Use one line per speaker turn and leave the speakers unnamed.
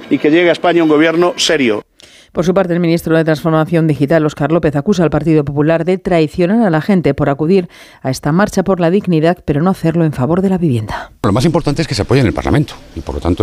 y que llegue a España un gobierno serio.
Por su parte, el ministro de Transformación Digital, Óscar López, acusa al Partido Popular de traicionar a la gente por acudir a esta marcha por la dignidad, pero no hacerlo en favor de la vivienda.
Lo más importante es que se apoye en el Parlamento y, por lo tanto,